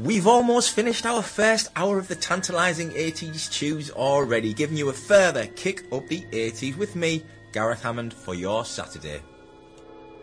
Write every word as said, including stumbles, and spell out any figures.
We've almost finished our first hour of the tantalising eighties tunes already, giving you a further kick up the eighties with me, Gareth Hammond, for your Saturday.